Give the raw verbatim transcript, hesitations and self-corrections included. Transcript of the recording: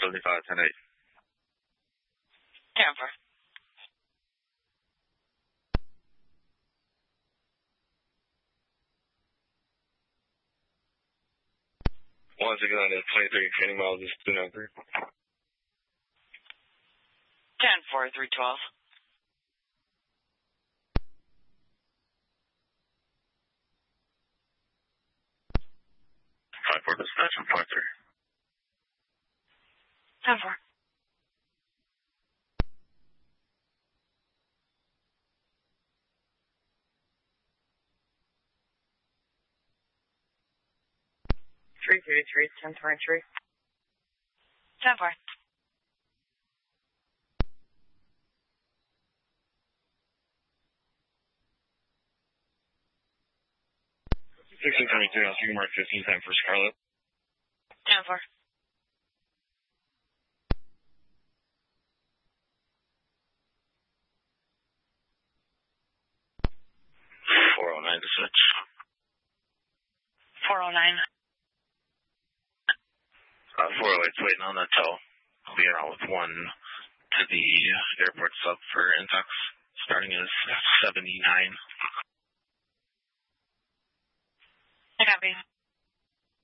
seventy-five, ten eight. Denver. Once again, it's twenty-three, training miles is two nine three. ten four, three twelve. five four, dispatch, I'm five three. ten four. three thirty-three, ten twenty-three. ten four. sixteen twenty-two, I'll see you mark fifteen time for Scarlet. ten four. four oh nine to switch. four oh nine. Uh, four oh eight's waiting on that tow. I'll be around with one to the airport sub for Intox. Starting is seventy-nine. I copy.